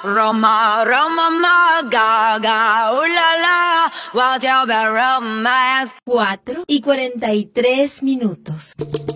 Roma, Roma, ma, gaga, la la, what you be romance. 4:43.